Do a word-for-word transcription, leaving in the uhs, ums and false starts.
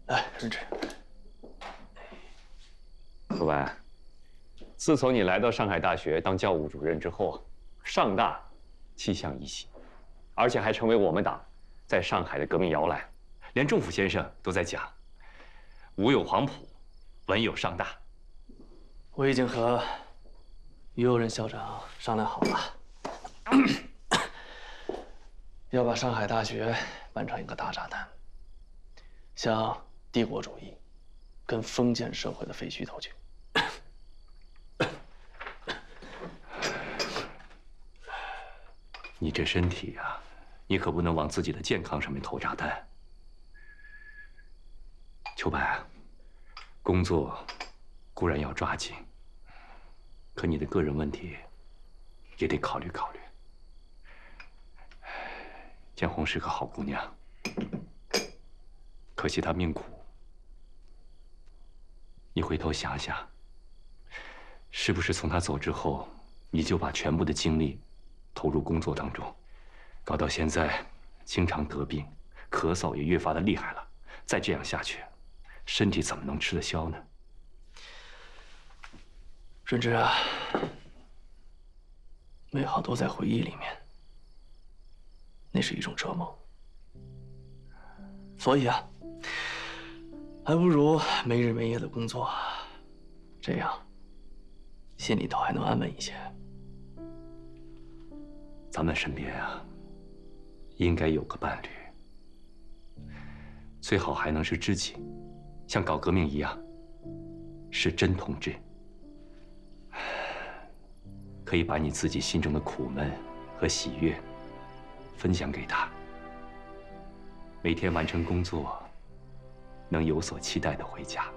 哎，润之， 何白，自从你来到上海大学当教务主任之后，上大气象一新，而且还成为我们党在上海的革命摇篮，连仲甫先生都在讲“武有黄埔，文有上大”。 我已经和于右任校长商量好了，要把上海大学办成一个大炸弹，向帝国主义跟封建社会的废墟投去。 你这身体呀、啊，你可不能往自己的健康上面投炸弹。秋白，工作固然要抓紧，可你的个人问题也得考虑考虑。建红是个好姑娘，可惜她命苦。你回头想想，是不是从她走之后，你就把全部的精力投入工作当中，搞到现在经常得病，咳嗽也越发的厉害了。再这样下去，身体怎么能吃得消呢？ 润之啊，美好都在回忆里面，那是一种折磨。所以啊，还不如没日没夜的工作，这样心里头还能安稳一些。 咱们身边啊，应该有个伴侣，最好还能是知己，像搞革命一样，是真同志。可以把你自己心中的苦闷和喜悦分享给他，每天完成工作，能有所期待的回家。